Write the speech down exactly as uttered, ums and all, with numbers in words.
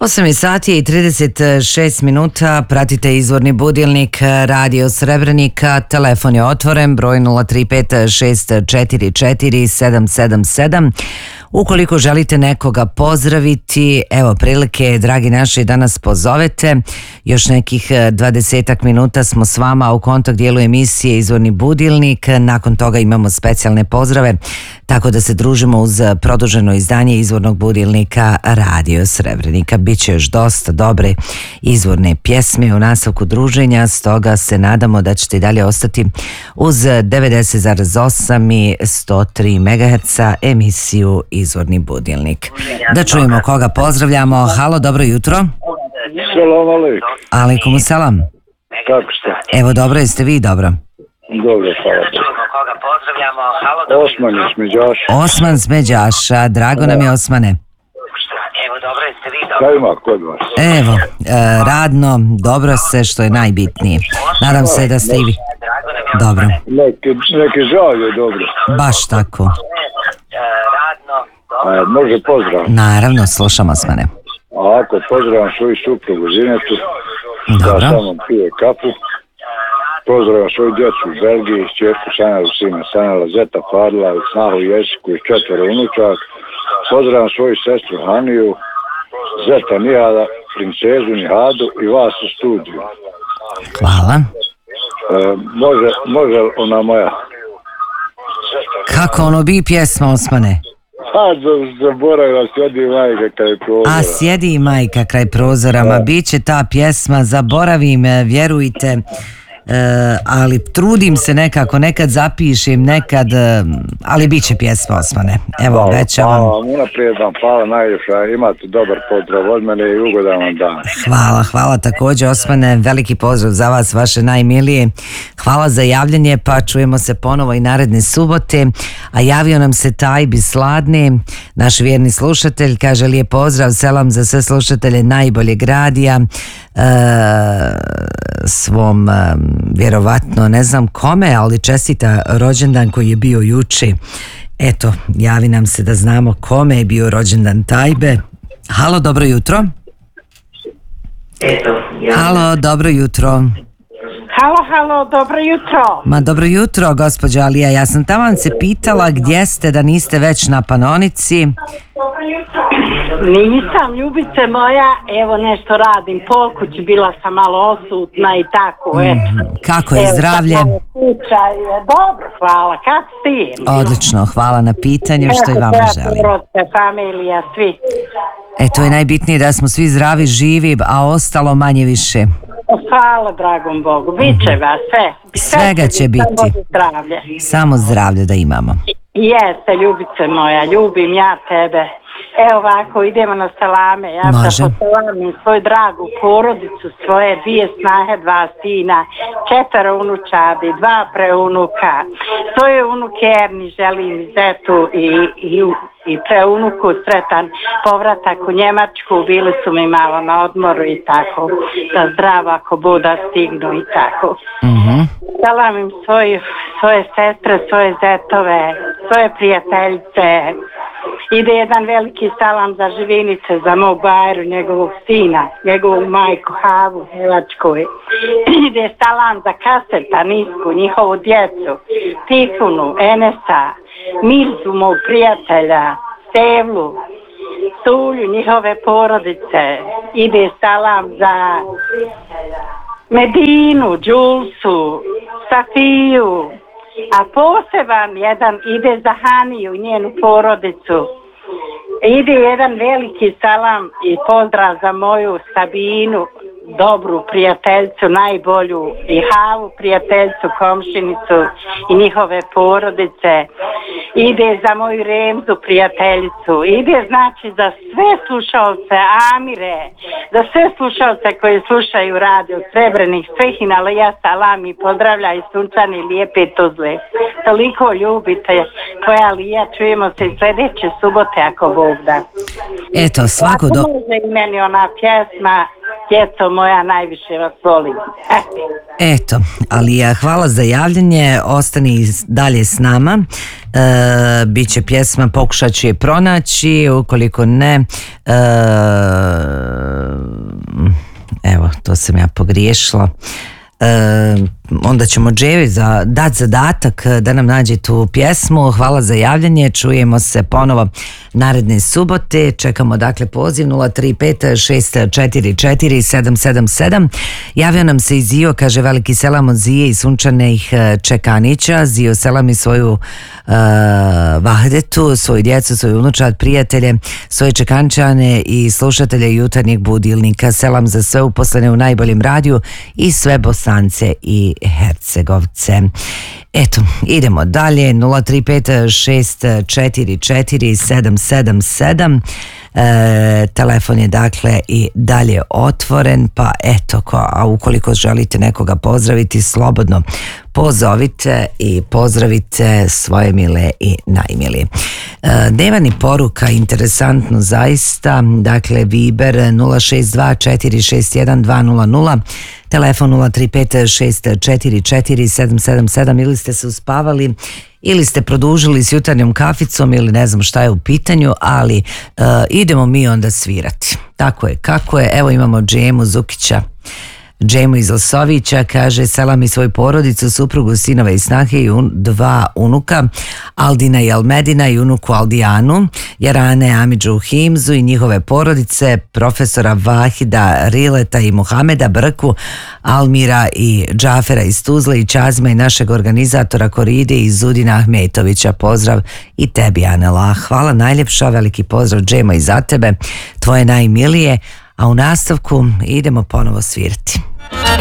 osam je sati i trideset šest minuta, pratite izvorni budilnik Radio Srebrenika, telefon je otvoren, broj nula tri pet šest četiri četiri sedam sedam sedam. Ukoliko želite nekoga pozdraviti, evo prilike, dragi naši, da nas pozovete. Još nekih dvadesetak minuta smo s vama u kontakt dijelu emisije Izvorni budilnik. Nakon toga imamo specijalne pozdrave, tako da se družimo uz produženo izdanje Izvornog budilnika Radio Srebrenika. Biće još dosta dobre izvorne pjesme u nastavku druženja, stoga se nadamo da ćete i dalje ostati uz devedeset zarez osam i sto tri megaherca emisiju Izvorni budilnik. Da čujemo koga pozdravljamo. Halo, dobro jutro. Selam alejkum. Alejkum selam. Kako ste? Evo, dobro, jeste vi dobro? Dobro, hvala. Osman iz Međaša. Osman s Međaša, drago nam je, Osmane. Šta ima kod vas? Evo, e, radno, dobro se, što je najbitnije. Nadam se da ste i vi. Dobro. Neki, neki žal je dobro. Baš tako. A, može pozdrav. Naravno, slušam, Osmane. A ako pozdravam svoju suprugu Zinetu, Dobro. da samo pije kafu. Pozdravam svoju djecu u Belgiji, čerku Sanelu, sina Sanela, zeta Fadla, snahu Jesiku i četvero unučak. Pozdravam svoju sestru Haniju, zeta Nihada, princezu Nihadu i vas u studiju. Hvala. E, može, može ona moja? Kako ono bi pjesma, Osmane? A, zaboravila, sjedi majka kraj prozora. A sjedi i majka kraj prozora, ma bit će ta pjesma, zaboravim, vjerujte, e, ali trudim se nekako, nekad zapišem, nekad, e, ali bit će pjesma, Osmane. Evo, Hvala, već vam. hvala vam, unaprijed vam, hvala najljepša, imate dobar pozdrav od mene i ugodan vam dan. Hvala, hvala također, Osmane, veliki pozdrav za vas, vaše najmilije. Hvala za javljanje, pa čujemo se ponovo i naredne subote. A javio nam se Tajbi Sladne, naš vjerni slušatelj, kaže lijep pozdrav, selam za sve slušatelje najboljeg radija, e, svom, e, vjerovatno, ne znam kome, ali čestita rođendan koji je bio juče. Eto, javi nam se da znamo kome je bio rođendan Tajbe. Halo, dobro jutro. Eto, ja... Halo, dobro jutro. Halo, halo, dobro jutro. Ma dobro jutro, gospođo Alija. Ja sam tamo se pitala gdje ste, da niste već na Panonici. Nisam, ljubice moja, evo nešto radim po kući, bila sam malo osutna i tako, eto. Mm, kako je zdravlje? Evo, kuća je dobro, hvala, kako si? Odlično, hvala na pitanju, što i vama želim. Rodite, familija, svi. E, to je najbitnije, da smo svi zdravi, živi, a ostalo manje više. Hvala, dragom Bogu, bit će vas sve. Svega će biti. Samo zdravlje. Samo zdravlje da imamo. Jeste, ljubice moja, ljubim ja tebe. Evo ovako, idemo na salame. Ja Može. sam posalamim svoju dragu porodicu, svoje dvije snahe, dva sina, četvero unučadi, dva preunuka. Svoje unuke Erni želim i zetu i, i, i preunuku sretan povratak u Njemačku. Bili su mi malo na odmoru i tako, da zdravo ako buda stignu i tako. Mhm. Salamim svoje, svoje sestre, svoje zetove, svoje prijateljice. Ide jedan veliki salam za Živinice, za mog Bajru, njegovog sina, njegovu majku Havu, Helačkoj. Ide salam za Kaseta, Nisku, njihovu djecu, Tifunu, Enesa, Mirzu, mog prijatelja, Stevlu, Sulju, njihove porodice. Ide salam za Medinu, Đulsu, Safiju. A poseban jedan ide za Haniju i njenu porodicu. Ide jedan veliki salam i pozdrav za moju Sabinu, dobru prijateljcu, najbolju, i Havu, prijateljcu, komšinicu i njihove porodice. Ide za moju Remzu, prijateljicu. Ide znači za sve slušalce, Amire, za sve slušalce koji slušaju radio Srebrenik, svih i na lija salam i pozdravlja i sunčani lijepe Tuzle. Toliko ljubite tvoja Lija, čujemo se i sljedeće subote ako Bog da. Eto, svako do... Može i meni ona pjesma djeco moja, najviše vas volim. Eto, Alija, hvala za javljanje, ostani dalje s nama, e, bit će pjesma, pokušat ću je pronaći, ukoliko ne, e, evo, to sam ja pogriješila. E, onda ćemo Dževi za, dati zadatak da nam nađe tu pjesmu. Hvala za javljanje, čujemo se ponovo naredne subote. Čekamo dakle poziv nula tri pet šest četiri četiri sedam sedam sedam. Javio nam se i Zio, kaže veliki selam od Zije i sunčanih Čekanića. Zio selam i svoju uh, Vahdetu, svoju djecu, svoju unučad, prijatelje, svoje Čekančane i slušatelje jutarnjeg budilnika. Selam za sve uposlene u najboljem radiju i sve Bosance i Hercegovce. Eto, idemo dalje. Nula tri pet šest četiri četiri sedam sedam sedam. E, telefon je dakle i dalje otvoren, pa eto, ko, a ukoliko želite nekoga pozdraviti, slobodno pozovite i pozdravite svoje mile i najmilije. E, Devani poruka, interesantno zaista, dakle Viber nula šest dva četiri šest jedan dva nula nula, telefon nula tri pet šest četiri četiri sedam sedam sedam, ili ste se uspavali ili ste produžili s jutarnjom kaficom ili ne znam šta je u pitanju, ali uh, idemo mi onda svirati. Tako je, kako je, evo imamo Džemu Zukića. Džemu iz Lasovića, kaže selam i svoju porodicu, suprugu, sinove i snahe i un, dva unuka, Aldina i Almedina i unuku Aldijanu, Jarane Amidžu Himzu i njihove porodice, profesora Vahida Rileta i Muhameda Brku, Almira i Džafera iz Tuzle i Čazma i našeg organizatora Koride i Zudina Ahmetovića. Pozdrav i tebi, Anela. Hvala najljepša, veliki pozdrav Džemo i za tebe, tvoje najmilije, a u nastavku idemo ponovo svirati.